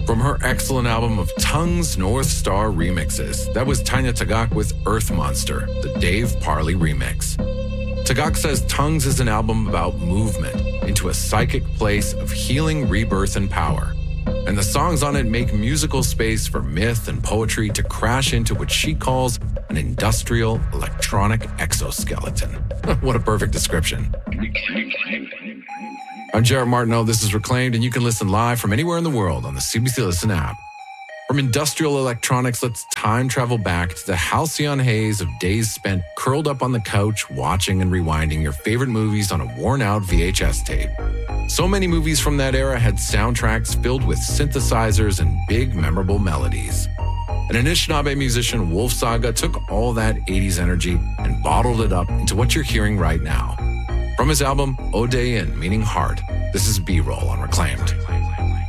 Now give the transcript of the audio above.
From her excellent album of Tongues North Star remixes, that was Tanya Tagaq with Earth Monster, the Dave Parley remix. Tagaq says Tongues is an album about movement into a psychic place of healing, rebirth, and power. And the songs on it make musical space for myth and poetry to crash into what she calls an industrial electronic exoskeleton. What a perfect description. I'm Jared Martineau, this is Reclaimed, and you can listen live from anywhere in the world on the CBC Listen app. From industrial electronics, let's time travel back to the halcyon haze of days spent curled up on the couch watching and rewinding your favorite movies on a worn-out VHS tape. So many movies from that era had soundtracks filled with synthesizers and big, memorable melodies. And Anishinaabe musician Wolf Saga took all that 80s energy and bottled it up into what you're hearing right now. From his album, Odeyin, meaning heart, this is B-Roll on Reclaimed.